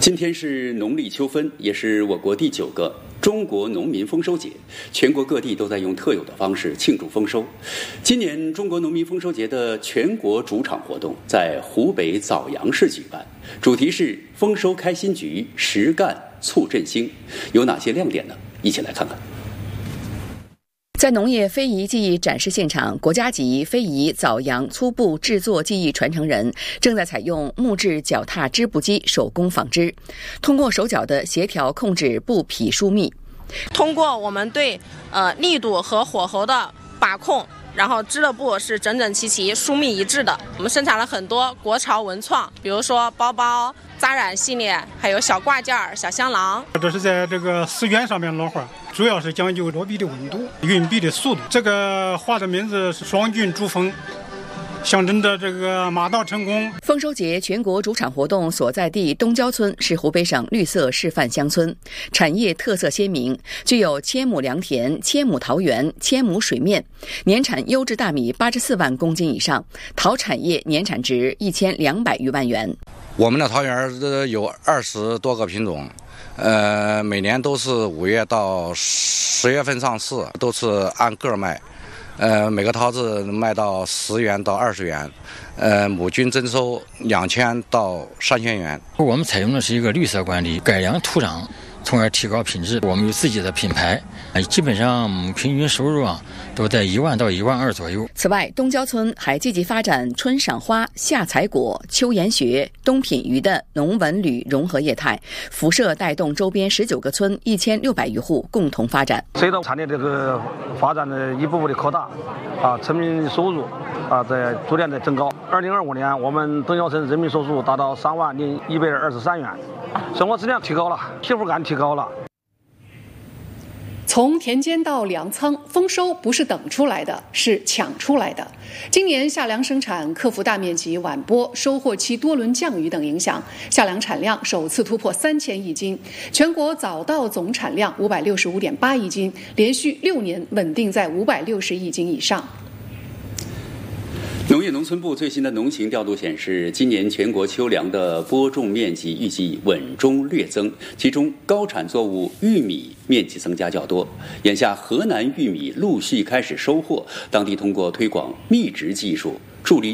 今天是农历秋分，也是我国第9个中国农民丰收节，全国各地都在用特有的方式庆祝丰收。今年中国农民丰收节的全国主场活动在湖北枣阳市举办，主题是丰收开新局，实干促振兴。有哪些亮点呢？一起来看看。 在农业非遗技艺展示现场，国家级非遗枣阳粗布制作技艺传承人正在采用木质脚踏织布机手工纺织，通过手脚的协调控制布匹疏密。 通过我们对力度和火候的把控，然后织的布是整整齐齐、疏密一致的。我们生产了很多国潮文创，比如说包包、扎染系列，还有小挂件、小香囊。 这是在这个丝绢上面落画，主要是讲究落笔的温度、运笔的速度。这个画的名字是双骏珠峰，象征着这个马到成功。 丰收节全国主场活动所在地东郊村是湖北省绿色示范乡村，产业特色鲜明，具有1000亩良田、1000亩桃园、1000亩水面，年产优质大米84万公斤以上，桃产业年产值1200余万元。 我们的桃园有20多个品种，每年都是5月到10月份上市，都是按个卖。每个桃子卖到10元到20元，亩均增收2000到3000元。 我们采用的是一个绿色管理，改良土壤，从而提高品质。我们有自己的品牌，基本上平均收入都在1万到1万2左右。 此外，东郊村还积极发展春赏花、夏采果、秋研学、冬品鱼的农文旅融合业态，辐射带动周边19个村1600余户共同发展。 随着产业这个发展的一步步的扩大，村民收入在逐渐的增高。2025年，我们东郊村人民收入达到30123元，生活质量提高了，幸福感提高了。 从田间到粮仓，丰收不是等出来的，是抢出来的。今年夏粮生产克服大面积晚播、收获期多轮降雨等影响，夏粮产量首次突破3000亿斤，全国早稻总产量565.8亿斤，连续6年稳定在560亿斤以上。 农业农村部最新的农情调度显示，今年全国秋粮的播种面积预计稳中略增，其中高产作物玉米面积增加较多。眼下河南玉米陆续开始收获，当地通过推广密植技术，助力